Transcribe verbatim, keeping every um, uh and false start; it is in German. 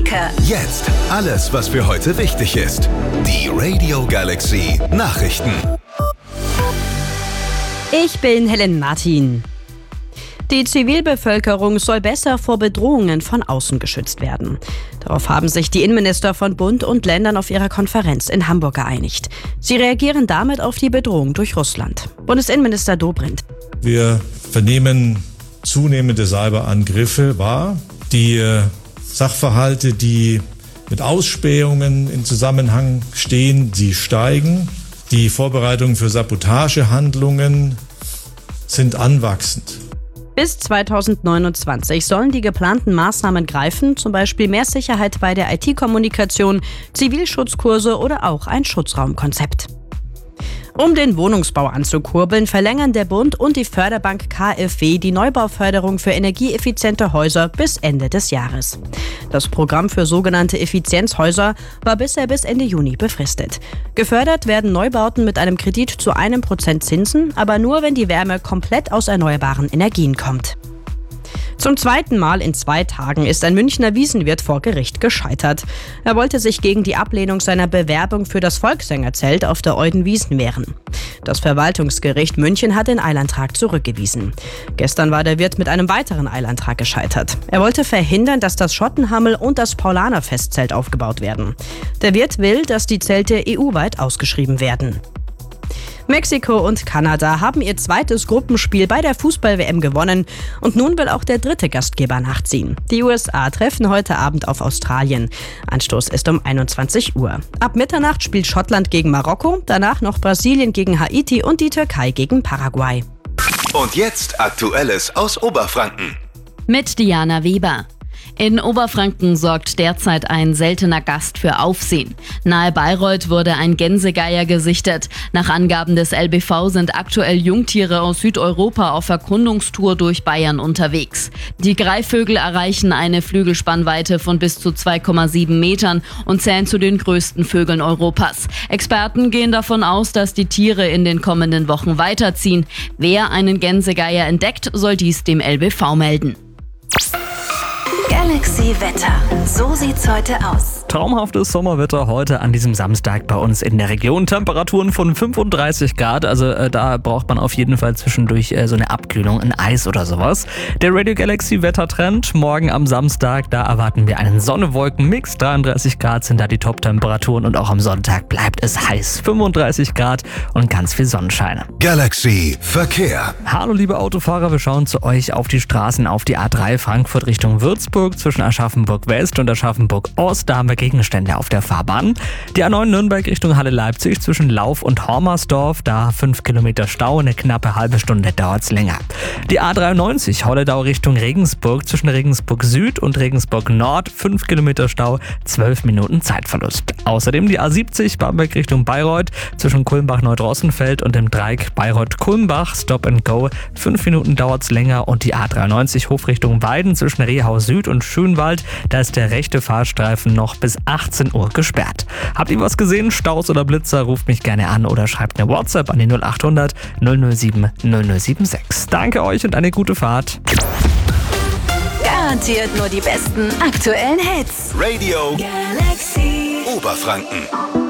Wecker. Jetzt alles, was für heute wichtig ist. Die Radio Galaxy Nachrichten. Ich bin Helen Martin. Die Zivilbevölkerung soll besser vor Bedrohungen von außen geschützt werden. Darauf haben sich die Innenminister von Bund und Ländern auf ihrer Konferenz in Hamburg geeinigt. Sie reagieren damit auf die Bedrohung durch Russland. Bundesinnenminister Dobrindt. Wir vernehmen zunehmende Cyberangriffe wahr. Die Sachverhalte, die mit Ausspähungen in Zusammenhang stehen, sie steigen. Die Vorbereitungen für Sabotagehandlungen sind anwachsend. Bis zweitausendneunundzwanzig sollen die geplanten Maßnahmen greifen, zum Beispiel mehr Sicherheit bei der I T-Kommunikation, Zivilschutzkurse oder auch ein Schutzraumkonzept. Um den Wohnungsbau anzukurbeln, verlängern der Bund und die Förderbank K f W die Neubauförderung für energieeffiziente Häuser bis Ende des Jahres. Das Programm für sogenannte Effizienzhäuser war bisher bis Ende Juni befristet. Gefördert werden Neubauten mit einem Kredit zu einem Prozent Zinsen, aber nur, wenn die Wärme komplett aus erneuerbaren Energien kommt. Zum zweiten Mal in zwei Tagen ist ein Münchner Wiesenwirt vor Gericht gescheitert. Er wollte sich gegen die Ablehnung seiner Bewerbung für das Volkssängerzelt auf der Euden-Wiesn wehren. Das Verwaltungsgericht München hat den Eilantrag zurückgewiesen. Gestern war der Wirt mit einem weiteren Eilantrag gescheitert. Er wollte verhindern, dass das Schottenhammel und das Paulaner-Festzelt aufgebaut werden. Der Wirt will, dass die Zelte E U-weit ausgeschrieben werden. Mexiko und Kanada haben ihr zweites Gruppenspiel bei der Fußball-W M gewonnen und nun will auch der dritte Gastgeber nachziehen. Die U S A treffen heute Abend auf Australien. Anstoß ist um einundzwanzig Uhr. Ab Mitternacht spielt Schottland gegen Marokko, danach noch Brasilien gegen Haiti und die Türkei gegen Paraguay. Und jetzt Aktuelles aus Oberfranken. Mit Diana Weber. In Oberfranken sorgt derzeit ein seltener Gast für Aufsehen. Nahe Bayreuth wurde ein Gänsegeier gesichtet. Nach Angaben des L B V sind aktuell Jungtiere aus Südeuropa auf Erkundungstour durch Bayern unterwegs. Die Greifvögel erreichen eine Flügelspannweite von bis zu zwei Komma sieben Metern und zählen zu den größten Vögeln Europas. Experten gehen davon aus, dass die Tiere in den kommenden Wochen weiterziehen. Wer einen Gänsegeier entdeckt, soll dies dem L B V melden. Galaxy Wetter. So sieht's heute aus. Traumhaftes Sommerwetter heute an diesem Samstag bei uns in der Region. Temperaturen von fünfunddreißig Grad, also äh, da braucht man auf jeden Fall zwischendurch äh, so eine Abkühlung, ein Eis oder sowas. Der Radio Galaxy Wettertrend, morgen am Samstag, da erwarten wir einen Sonne-Wolken-Mix. dreiunddreißig Grad sind da die Top-Temperaturen und auch am Sonntag bleibt es heiß. fünfunddreißig Grad und ganz viel Sonnenschein. Galaxy Verkehr. Hallo liebe Autofahrer, wir schauen zu euch auf die Straßen auf die A drei Frankfurt Richtung Würzburg zwischen Aschaffenburg West und Aschaffenburg Ost. Da haben wir Gegenstände auf der Fahrbahn. Die A neun Nürnberg Richtung Halle Leipzig zwischen Lauf und Hormersdorf, da fünf Kilometer Stau, eine knappe halbe Stunde dauert's länger. Die A dreiundneunzig Holledau Richtung Regensburg zwischen Regensburg Süd und Regensburg Nord, fünf Kilometer Stau, zwölf Minuten Zeitverlust. Außerdem die A siebzig Bamberg Richtung Bayreuth zwischen Kulmbach-Neudrossenfeld und dem Dreieck Bayreuth-Kulmbach, Stop and Go, fünf Minuten dauert's länger und die A dreiundneunzig Hof Richtung Weiden zwischen Rehau Süd und Schönwald, da ist der rechte Fahrstreifen noch bis achtzehn Uhr gesperrt. Habt ihr was gesehen? Staus oder Blitzer? Ruft mich gerne an oder schreibt eine WhatsApp an die null acht hundert null null sieben null null sieben sechs. Danke euch und eine gute Fahrt. Garantiert nur die besten aktuellen Hits. Radio Galaxy Oberfranken.